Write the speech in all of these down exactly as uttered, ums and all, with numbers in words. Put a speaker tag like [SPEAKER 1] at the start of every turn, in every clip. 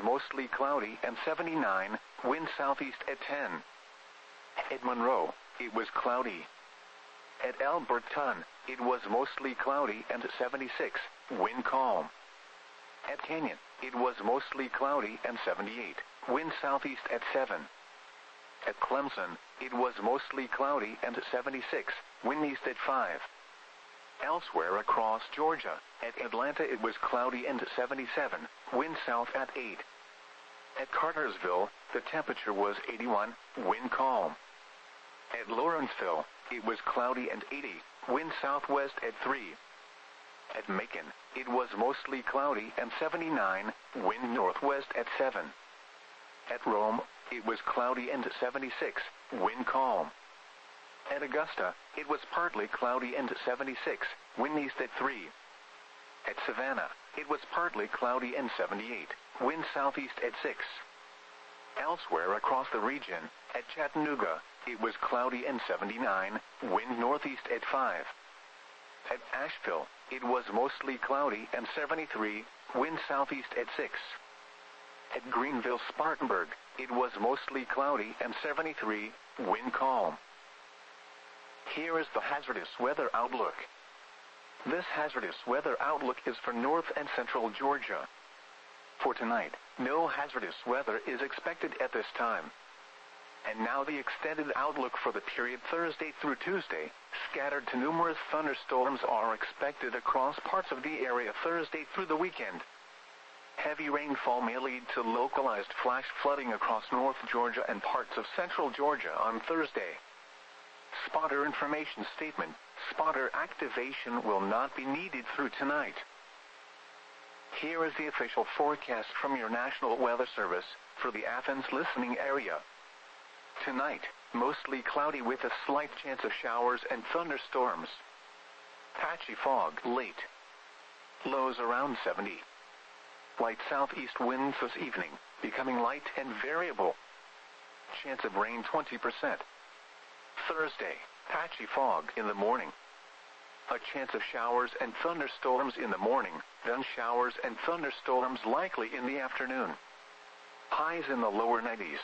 [SPEAKER 1] mostly cloudy and seventy-nine, wind southeast at ten. At Monroe, it was cloudy. At Alberton, it was mostly cloudy and seventy-six, wind calm. At Canyon, it was mostly cloudy and seventy-eight, wind southeast at seven. At Clemson, it was mostly cloudy and seventy-six, wind east at five. Elsewhere across Georgia, at Atlanta it was cloudy and seventy-seven, wind south at eight. At Cartersville, the temperature was eighty-one, wind calm. At Lawrenceville, it was cloudy and eighty, wind southwest at three. At Macon, it was mostly cloudy and seventy-nine, wind northwest at seven. At Rome, it was cloudy and seventy-six, wind calm. At Augusta, it was partly cloudy and seventy-six, wind east at three. At Savannah, it was partly cloudy and seventy-eight, wind southeast at six. Elsewhere across the region, at Chattanooga, it was cloudy and seventy-nine, wind northeast at five. At Asheville, it was mostly cloudy and seventy-three, wind southeast at six. At Greenville-Spartanburg, it was mostly cloudy and seventy-three, wind calm. Here is the hazardous weather outlook. This hazardous weather outlook is for north and central Georgia. For tonight, no hazardous weather is expected at this time. And now the extended outlook for the period Thursday through Tuesday. Scattered to numerous thunderstorms are expected across parts of the area Thursday through the weekend. Heavy rainfall may lead to localized flash flooding across North Georgia and parts of Central Georgia on Thursday. Spotter information statement. Spotter activation will not be needed through tonight. Here is the official forecast from your National Weather Service for the Athens listening area. Tonight, mostly cloudy with a slight chance of showers and thunderstorms. Patchy fog late. Lows around seventy. Light southeast winds this evening, becoming light and variable. Chance of rain twenty percent. Thursday, patchy fog in the morning. A chance of showers and thunderstorms in the morning, then showers and thunderstorms likely in the afternoon. Highs in the lower nineties.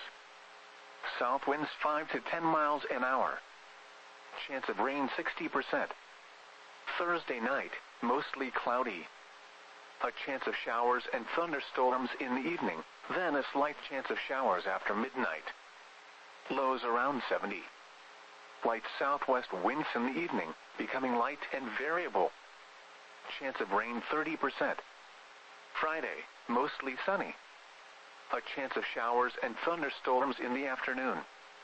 [SPEAKER 1] South winds five to ten miles an hour. Chance of rain sixty percent. Thursday night, mostly cloudy. A chance of showers and thunderstorms in the evening, then a slight chance of showers after midnight. Lows around seventy. Light southwest winds in the evening, becoming light and variable. Chance of rain thirty percent. Friday, mostly sunny. A chance of showers and thunderstorms in the afternoon.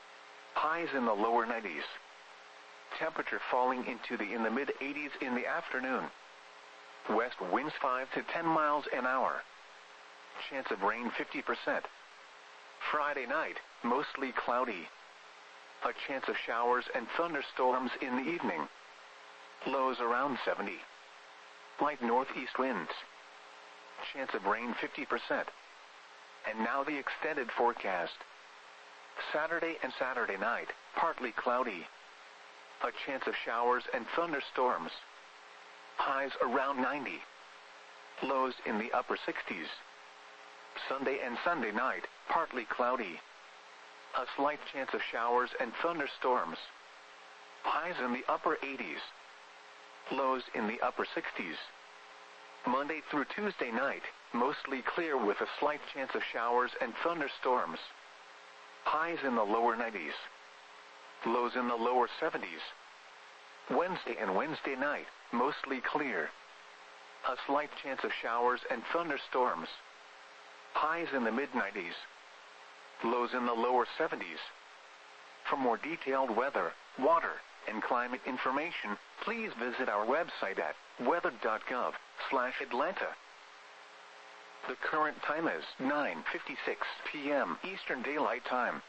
[SPEAKER 1] Highs in the lower nineties. Temperature falling into the in the mid eighties in the afternoon. West winds five to ten miles an hour. Chance of rain fifty percent. Friday night, mostly cloudy. A chance of showers and thunderstorms in the evening. Lows around seventy. Light northeast winds. Chance of rain fifty percent. And now the extended forecast. Saturday and Saturday night, partly cloudy. A chance of showers and thunderstorms. Highs around ninety. Lows in the upper sixties. Sunday and Sunday night, partly cloudy. A slight chance of showers and thunderstorms. Highs in the upper eighties. Lows in the upper sixties. Monday through Tuesday night, mostly clear with a slight chance of showers and thunderstorms. Highs in the lower nineties. Lows in the lower seventies. Wednesday and Wednesday night, mostly clear. A slight chance of showers and thunderstorms. Highs in the mid nineties. Lows in the lower seventies. For more detailed weather, water, and climate information, please visit our website at weather dot gov slash Atlanta. The current time is nine fifty-six p m Eastern Daylight Time.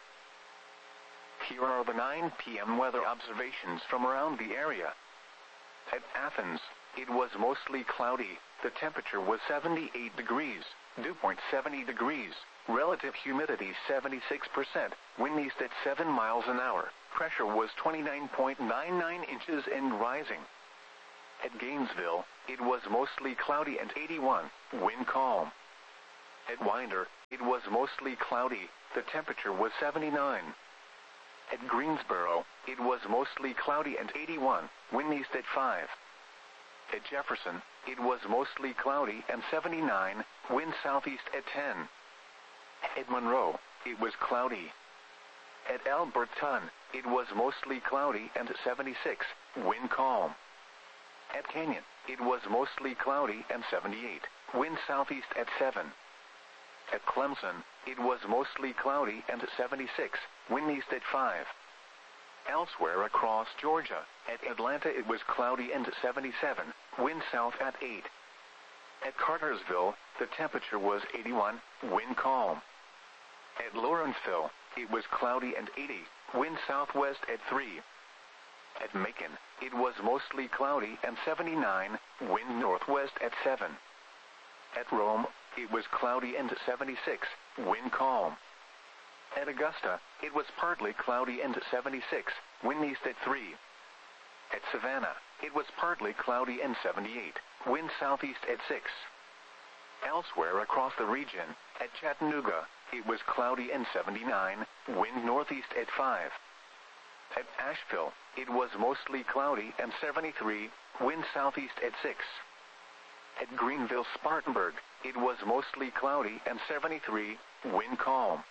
[SPEAKER 1] Here are the nine p m weather observations from around the area. At Athens, it was mostly cloudy. The temperature was seventy-eight degrees, dew point seventy degrees, relative humidity seventy-six percent, wind east at seven miles an hour, pressure was twenty-nine point nine nine inches and rising. At Gainesville, it was mostly cloudy and eighty-one, wind calm. At Winder, it was mostly cloudy, the temperature was seventy-nine. At Greensboro, it was mostly cloudy and eighty-one, wind east at five. At Jefferson, it was mostly cloudy and seventy-nine, wind southeast at ten. At Monroe, it was cloudy. At Alberton, it was mostly cloudy and seventy-six, wind calm. At Canyon, it was mostly cloudy and seventy-eight, wind southeast at seven. At Clemson, it was mostly cloudy and seventy-six, wind east at five. Elsewhere across Georgia, at Atlanta it was cloudy and seventy-seven, wind south at eight. At Cartersville, the temperature was eighty-one, wind calm. At Lawrenceville, it was cloudy and eighty, wind southwest at three. At Macon, it was mostly cloudy and seventy-nine, wind northwest at seven. At Rome, it was cloudy and seventy-six, wind calm. At Augusta, it was partly cloudy and seventy-six, wind east at three. At Savannah, it was partly cloudy and seventy-eight, wind southeast at six. Elsewhere across the region, at Chattanooga, it was cloudy and seventy-nine, wind northeast at five. At Asheville, it was mostly cloudy and seventy-three, wind southeast at six. At Greenville-Spartanburg, it was mostly cloudy and seventy-three, wind calm.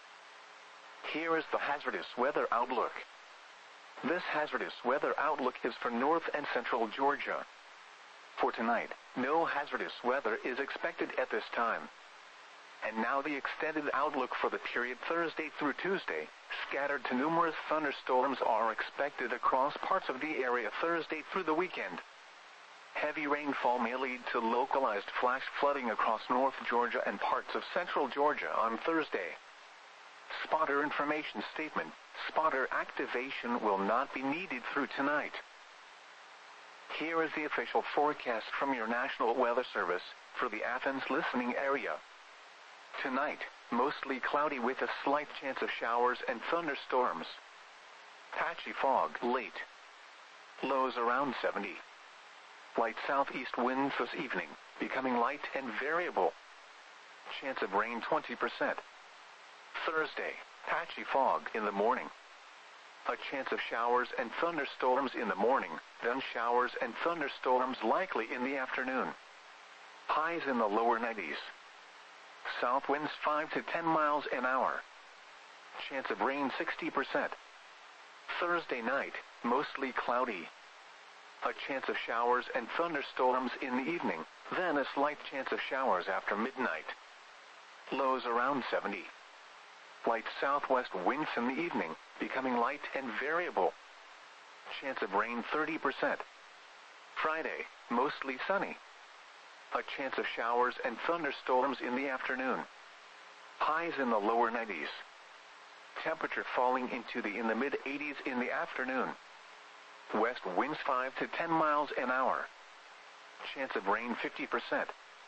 [SPEAKER 1] Here is the hazardous weather outlook. This hazardous weather outlook is for north and central Georgia. For tonight, no hazardous weather is expected at this time. And now the extended outlook for the period Thursday through Tuesday. Scattered to numerous thunderstorms are expected across parts of the area Thursday through the weekend. Heavy rainfall may lead to localized flash flooding across North Georgia and parts of central Georgia on Thursday. Spotter information statement. Spotter activation will not be needed through tonight. Here is the official forecast from your National Weather Service for the Athens listening area. Tonight, mostly cloudy with a slight chance of showers and thunderstorms. Patchy fog late. Lows around seventy. Light southeast winds this evening, becoming light and variable. Chance of rain twenty percent. Thursday, patchy fog in the morning. A chance of showers and thunderstorms in the morning, then showers and thunderstorms likely in the afternoon. Highs in the lower nineties. South winds five to ten miles an hour. Chance of rain sixty percent. Thursday night, mostly cloudy. A chance of showers and thunderstorms in the evening, then a slight chance of showers after midnight. Lows around seventy. Light southwest winds in the evening, becoming light and variable. Chance of rain thirty percent. Friday, mostly sunny. A chance of showers and thunderstorms in the afternoon. Highs in the lower nineties. Temperature falling into the in the mid eighties in the afternoon. West winds five to ten miles an hour. Chance of rain fifty percent.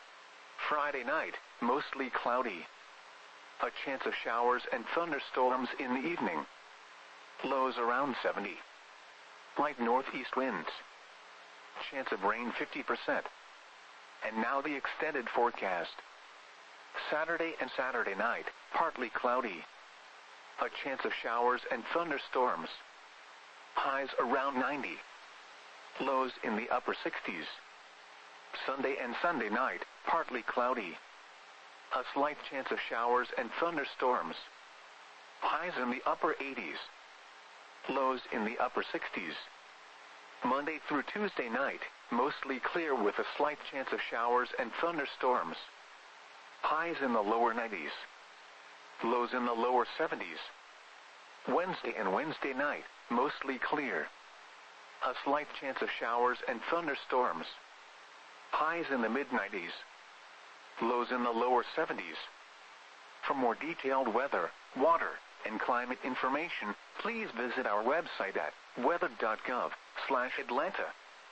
[SPEAKER 1] Friday night, mostly cloudy. A chance of showers and thunderstorms in the evening. Lows around seventy. Light northeast winds. Chance of rain fifty percent. And now the extended forecast. Saturday and Saturday night, partly cloudy. A chance of showers and thunderstorms. Highs around ninety. Lows in the upper sixties. Sunday and Sunday night, partly cloudy. A slight chance of showers and thunderstorms. Highs in the upper eighties. Lows in the upper sixties. Monday through Tuesday night, mostly clear with a slight chance of showers and thunderstorms. Highs in the lower nineties. Lows in the lower seventies. Wednesday and Wednesday night, mostly clear. A slight chance of showers and thunderstorms. Highs in the mid nineties. Lows in the lower seventies. For more detailed weather, water, and climate information, please visit our website at weather dot gov slash Atlanta.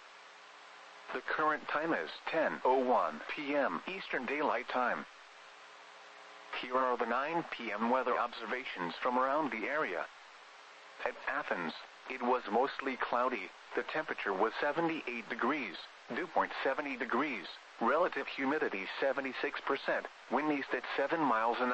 [SPEAKER 1] The current time is ten oh one p m Eastern Daylight Time. Here are the nine p m weather observations from around the area. At Athens, it was mostly cloudy. The temperature was seventy-eight degrees, dew point seventy degrees, relative humidity seventy-six percent, wind east at seven miles an hour.